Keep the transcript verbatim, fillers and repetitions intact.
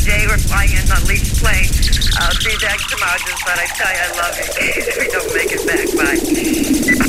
day we're flying in on Leach plane. I'll see you back tomorrow. Just thought I'd tell you I love you in case we don't make it back. Bye.